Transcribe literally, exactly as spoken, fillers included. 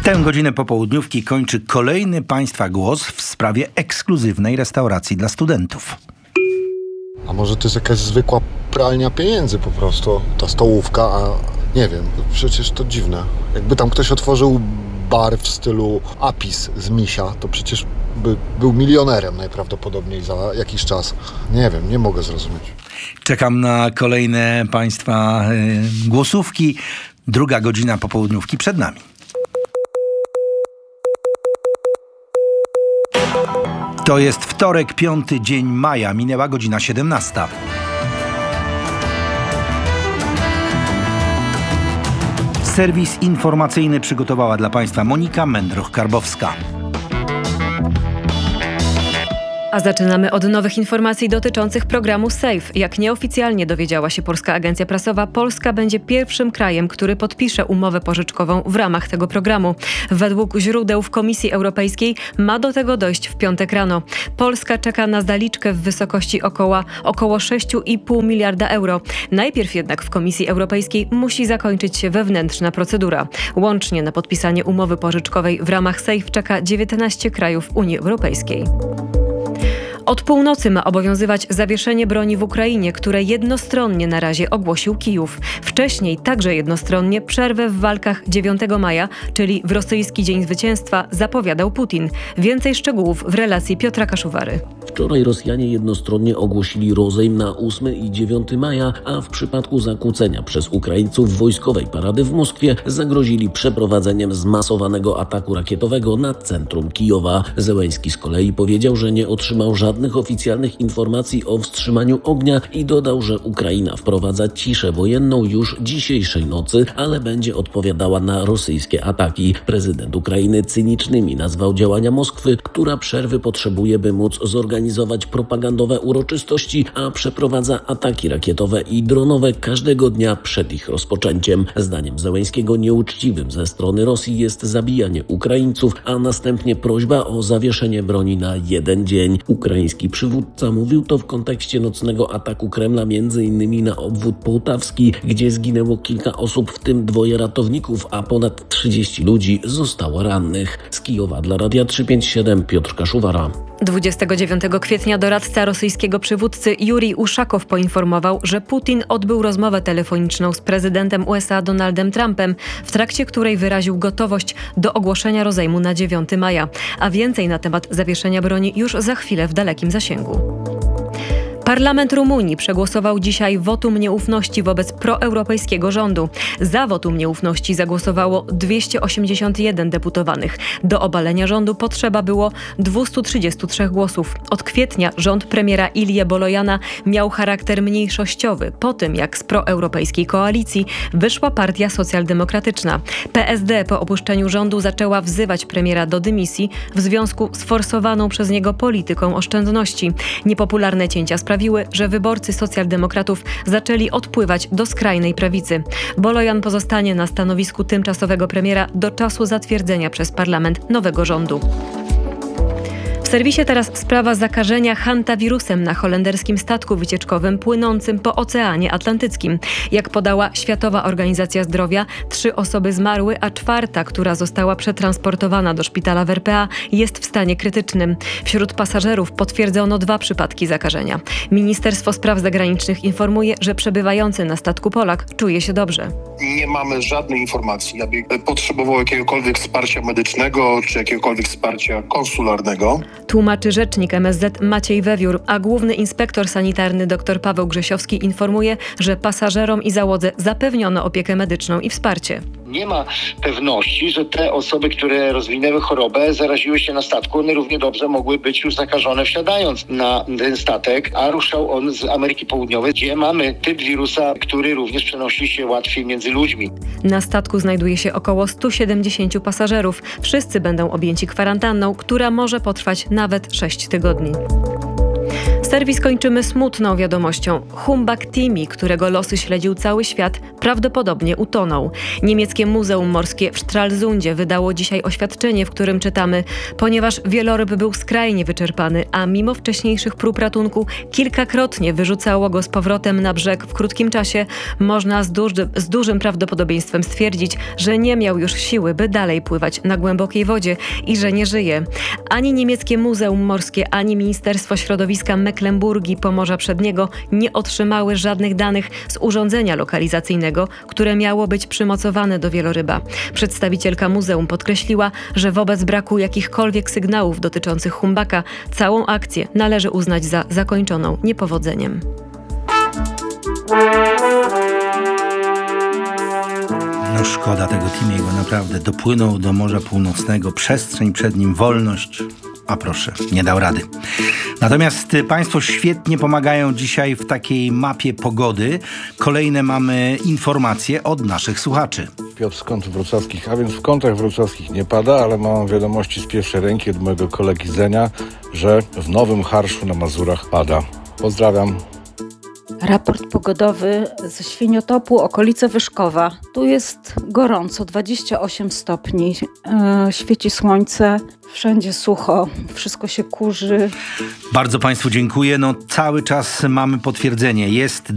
Tę godzinę popołudniówki kończy kolejny Państwa głos w sprawie ekskluzywnej restauracji dla studentów. A może to jest jakaś zwykła pralnia pieniędzy po prostu, ta stołówka, a nie wiem, przecież to dziwne. Jakby tam ktoś otworzył bar w stylu Apis z Misia, to przecież by był milionerem najprawdopodobniej za jakiś czas. Nie wiem, nie mogę zrozumieć. Czekam na kolejne Państwa y, głosówki. Druga godzina popołudniówki przed nami. To jest wtorek, piąty dzień maja. Minęła godzina siedemnasta. Serwis informacyjny przygotowała dla Państwa Monika Mędroch-Karbowska. A zaczynamy od nowych informacji dotyczących programu SAFE. Jak nieoficjalnie dowiedziała się Polska Agencja Prasowa, Polska będzie pierwszym krajem, który podpisze umowę pożyczkową w ramach tego programu. Według źródeł w Komisji Europejskiej ma do tego dojść w piątek rano. Polska czeka na zaliczkę w wysokości około, około sześć i pół miliarda euro. Najpierw jednak w Komisji Europejskiej musi zakończyć się wewnętrzna procedura. Łącznie na podpisanie umowy pożyczkowej w ramach SAFE czeka dziewiętnaście krajów Unii Europejskiej. Od północy ma obowiązywać zawieszenie broni w Ukrainie, które jednostronnie na razie ogłosił Kijów. Wcześniej także jednostronnie przerwę w walkach dziewiątego maja, czyli w rosyjski Dzień Zwycięstwa, zapowiadał Putin. Więcej szczegółów w relacji Piotra Kaszuwary. Wczoraj Rosjanie jednostronnie ogłosili rozejm na ósmego i dziewiątego maja, a w przypadku zakłócenia przez Ukraińców wojskowej parady w Moskwie zagrozili przeprowadzeniem zmasowanego ataku rakietowego na centrum Kijowa. Zełenski z kolei powiedział, że nie otrzymał żadnych oficjalnych informacji o wstrzymaniu ognia i dodał, że Ukraina wprowadza ciszę wojenną już dzisiejszej nocy, ale będzie odpowiadała na rosyjskie ataki. Prezydent Ukrainy cynicznymi nazwał działania Moskwy, która przerwy potrzebuje, by móc zorganizować propagandowe uroczystości, a przeprowadza ataki rakietowe i dronowe każdego dnia przed ich rozpoczęciem. Zdaniem Zełenskiego nieuczciwym ze strony Rosji jest zabijanie Ukraińców, a następnie prośba o zawieszenie broni na jeden dzień. Ukraiński przywódca mówił to w kontekście nocnego ataku Kremla między innymi na obwód połtawski, gdzie zginęło kilka osób, w tym dwoje ratowników, a ponad trzydzieści ludzi zostało rannych. Z Kijowa dla Radia trzysta pięćdziesiąt siedem Piotr Kaszuwara. dwudziestego dziewiątego kwietnia doradca rosyjskiego przywódcy Jurij Uszakow poinformował, że Putin odbył rozmowę telefoniczną z prezydentem U S A Donaldem Trumpem, w trakcie której wyraził gotowość do ogłoszenia rozejmu na dziewiątego maja. A więcej na temat zawieszenia broni już za chwilę w dalekim zasięgu. Parlament Rumunii przegłosował dzisiaj wotum nieufności wobec proeuropejskiego rządu. Za wotum nieufności zagłosowało dwieście osiemdziesiąt jeden deputowanych. Do obalenia rządu potrzeba było dwieście trzydzieści trzy głosów. Od kwietnia rząd premiera Ilie Bolojana miał charakter mniejszościowy, po tym jak z proeuropejskiej koalicji wyszła partia socjaldemokratyczna. P S D po opuszczeniu rządu zaczęła wzywać premiera do dymisji w związku z forsowaną przez niego polityką oszczędności. Niepopularne cięcia sprawiły, że wyborcy socjaldemokratów zaczęli odpływać do skrajnej prawicy. Bolojan pozostanie na stanowisku tymczasowego premiera do czasu zatwierdzenia przez parlament nowego rządu. W serwisie teraz sprawa zakażenia hantawirusem na holenderskim statku wycieczkowym płynącym po Oceanie Atlantyckim. Jak podała Światowa Organizacja Zdrowia, trzy osoby zmarły, a czwarta, która została przetransportowana do szpitala w R P A, jest w stanie krytycznym. Wśród pasażerów potwierdzono dwa przypadki zakażenia. Ministerstwo Spraw Zagranicznych informuje, że przebywający na statku Polak czuje się dobrze. Nie mamy żadnej informacji, aby potrzebował jakiegokolwiek wsparcia medycznego czy jakiegokolwiek wsparcia konsularnego. Tłumaczy rzecznik M S Z Maciej Wewiór, a główny inspektor sanitarny dr Paweł Grzesiowski informuje, że pasażerom i załodze zapewniono opiekę medyczną i wsparcie. Nie ma pewności, że te osoby, które rozwinęły chorobę, zaraziły się na statku. One równie dobrze mogły być już zakażone wsiadając na ten statek, a ruszał on z Ameryki Południowej, gdzie mamy typ wirusa, który również przenosi się łatwiej między ludźmi. Na statku znajduje się około stu siedemdziesięciu pasażerów. Wszyscy będą objęci kwarantanną, która może potrwać nawet sześć tygodni. Serwis kończymy smutną wiadomością. Humbug Timi, którego losy śledził cały świat, prawdopodobnie utonął. Niemieckie Muzeum Morskie w Stralsundzie wydało dzisiaj oświadczenie, w którym czytamy: ponieważ wieloryb był skrajnie wyczerpany, a mimo wcześniejszych prób ratunku kilkakrotnie wyrzucało go z powrotem na brzeg w krótkim czasie, można z, duży, z dużym prawdopodobieństwem stwierdzić, że nie miał już siły, by dalej pływać na głębokiej wodzie i że nie żyje. Ani niemieckie Muzeum Morskie, ani Ministerstwo Środowiska Mecklenburgii Pomorza Przedniego nie otrzymały żadnych danych z urządzenia lokalizacyjnego, które miało być przymocowane do wieloryba. Przedstawicielka muzeum podkreśliła, że wobec braku jakichkolwiek sygnałów dotyczących humbuga całą akcję należy uznać za zakończoną niepowodzeniem. No szkoda tego Timiego, naprawdę. Dopłynął do Morza Północnego, przestrzeń przed nim, wolność. A proszę, nie dał rady. Natomiast Państwo świetnie pomagają dzisiaj w takiej mapie pogody. Kolejne mamy informacje od naszych słuchaczy. Piotr z kątów wrocławskich, a więc w kątach wrocławskich nie pada, ale mam wiadomości z pierwszej ręki od mojego kolegi Zenia, że w Nowym Harszu na Mazurach pada. Pozdrawiam. Raport pogodowy ze Świniotopu, okolice Wyszkowa. Tu jest gorąco, dwadzieścia osiem stopni, yy, świeci słońce, wszędzie sucho, wszystko się kurzy. Bardzo Państwu dziękuję. No cały czas mamy potwierdzenie. Jest